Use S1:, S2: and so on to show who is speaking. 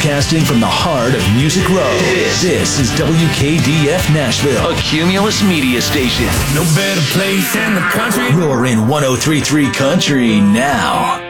S1: Casting from the heart of Music Row. This is WKDF Nashville,
S2: a Cumulus media station.
S3: No better place in the country.
S1: You're in 103.3 Country now.